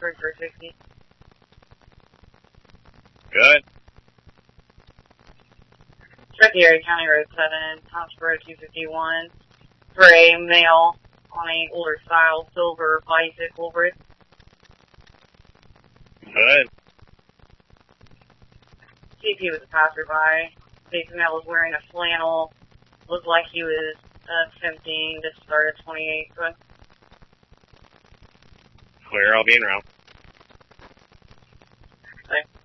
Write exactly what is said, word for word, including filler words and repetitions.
Three for sixty. Good. Truckee Area County Road seven, Thompson Road two fifty-one, for a male on a older style silver bicycle bridge. Good. C P was a passerby. The male was wearing a flannel. Looked like he was attempting to start a twenty-eight foot. Clear, I'll be en route. Okay.